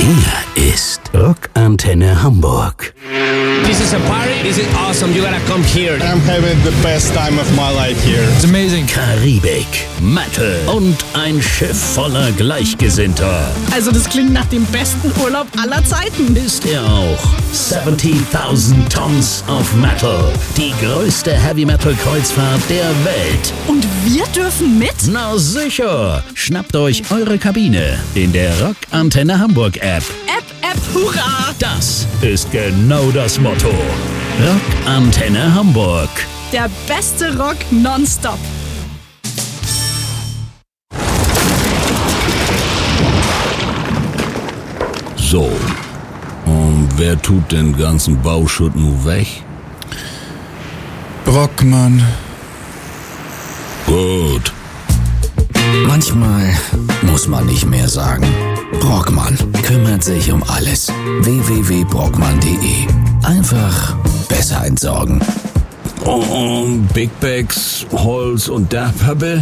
Hier ist Rockantenne Hamburg. This is a party. This is awesome. You gotta come here. I'm having the best time of my life here. It's amazing. Karibik, Metal und ein Schiff voller Gleichgesinnter. Also das klingt nach dem besten Urlaub aller Zeiten. Ist er auch. 70.000 Tons of Metal. Die größte Heavy-Metal-Kreuzfahrt der Welt. Und wir dürfen mit? Na sicher. Schnappt euch eure Kabine in der Rockantenne Hamburg App. App, hurra! Das ist genau das Motto. Rockantenne Hamburg. Der beste Rock nonstop. So, und wer tut den ganzen Bauschutt nun weg? Brockmann. Gut. Manchmal muss man nicht mehr sagen. Brockmann kümmert sich um alles. www.brockmann.de. Einfach besser entsorgen. Und Big Bags, Holz und Dachpappe?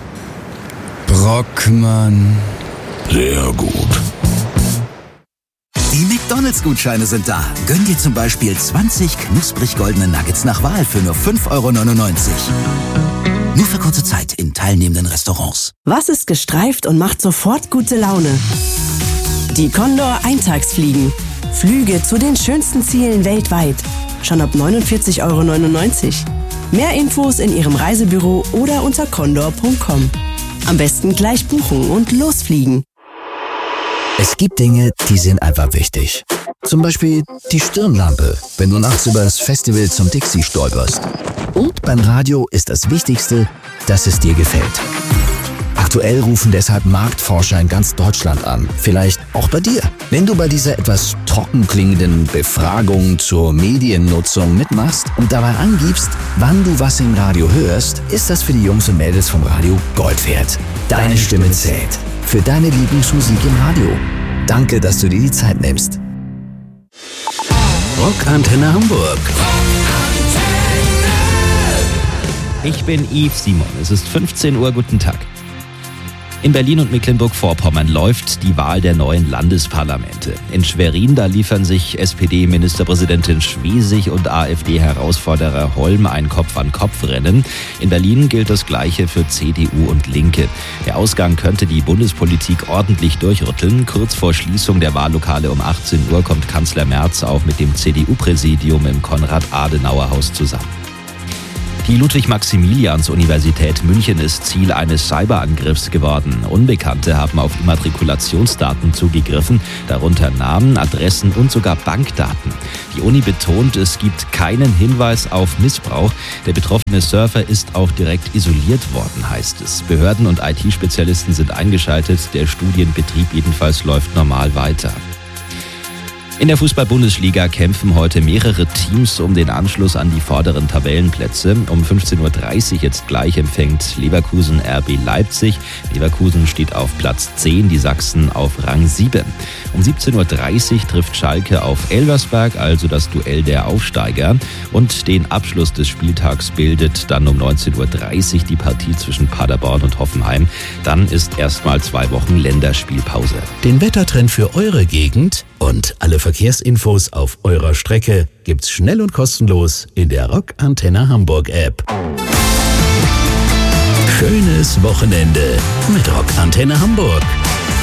Brockmann. Sehr gut. Die McDonalds-Gutscheine sind da. Gönn dir zum Beispiel 20 knusprig goldene Nuggets nach Wahl für nur 5,99 €. Nur für kurze Zeit in teilnehmenden Restaurants. Was ist gestreift und macht sofort gute Laune? Die Condor Eintagsfliegen. Flüge zu den schönsten Zielen weltweit. Schon ab 49,99 €. Mehr Infos in Ihrem Reisebüro oder unter condor.com. Am besten gleich buchen und losfliegen. Es gibt Dinge, die sind einfach wichtig. Zum Beispiel die Stirnlampe, wenn du nachts über das Festival zum Dixie stolperst. Und beim Radio ist das Wichtigste, dass es dir gefällt. Aktuell rufen deshalb Marktforscher in ganz Deutschland an. Vielleicht auch bei dir. Wenn du bei dieser etwas trocken klingenden Befragung zur Mediennutzung mitmachst und dabei angibst, wann du was im Radio hörst, ist das für die Jungs und Mädels vom Radio Gold wert. Deine Stimme zählt. Für deine Lieblingsmusik im Radio. Danke, dass du dir die Zeit nimmst. Rockantenne Hamburg. Ich bin Yves Simon. Es ist 15 Uhr. Guten Tag. In Berlin und Mecklenburg-Vorpommern läuft die Wahl der neuen Landesparlamente. In Schwerin, da liefern sich SPD-Ministerpräsidentin Schwesig und AfD-Herausforderer Holm ein Kopf-an-Kopf-Rennen. In Berlin gilt das Gleiche für CDU und Linke. Der Ausgang könnte die Bundespolitik ordentlich durchrütteln. Kurz vor Schließung der Wahllokale um 18 Uhr kommt Kanzler Merz auch mit dem CDU-Präsidium im Konrad-Adenauer-Haus zusammen. Die Ludwig-Maximilians-Universität München ist Ziel eines Cyberangriffs geworden. Unbekannte haben auf Immatrikulationsdaten zugegriffen, darunter Namen, Adressen und sogar Bankdaten. Die Uni betont, es gibt keinen Hinweis auf Missbrauch. Der betroffene Surfer ist auch direkt isoliert worden, heißt es. Behörden und IT-Spezialisten sind eingeschaltet. Der Studienbetrieb jedenfalls läuft normal weiter. In der Fußball-Bundesliga kämpfen heute mehrere Teams um den Anschluss an die vorderen Tabellenplätze. Um 15:30 Uhr jetzt gleich empfängt Leverkusen RB Leipzig. Leverkusen steht auf Platz 10, die Sachsen auf Rang 7. Um 17:30 Uhr trifft Schalke auf Elversberg, also das Duell der Aufsteiger. Und den Abschluss des Spieltags bildet dann um 19:30 Uhr die Partie zwischen Paderborn und Hoffenheim. Dann ist erstmal 2 Wochen Länderspielpause. Den Wettertrend für eure Gegend und alle Verkehrsinfos auf eurer Strecke gibt's schnell und kostenlos in der Rockantenne Hamburg App. Schönes Wochenende mit Rockantenne Hamburg.